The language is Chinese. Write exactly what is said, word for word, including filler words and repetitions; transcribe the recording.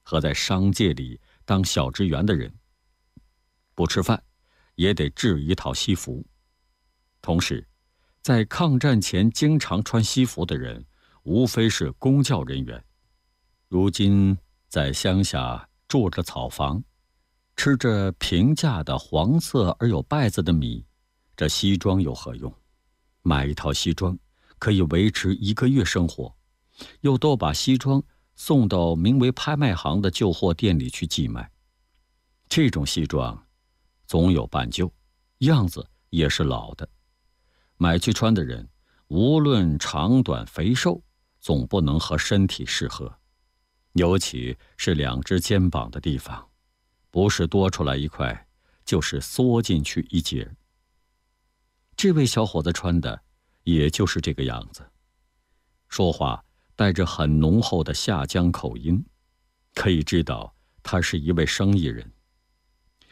和在商界里当小职员的人，不吃饭也得制一套西服。同时，在抗战前经常穿西服的人，无非是公教人员。如今在乡下住着草房，吃着平价的黄色而有稗子的米，这西装有何用？买一套西装可以维持一个月生活，又都把西装送到名为拍卖行的旧货店里去寄卖。这种西装总有半旧，样子也是老的，买去穿的人无论长短肥瘦，总不能和身体适合，尤其是两只肩膀的地方，不是多出来一块，就是缩进去一截。这位小伙子穿的也就是这个样子，说话带着很浓厚的下江口音，可以知道他是一位生意人。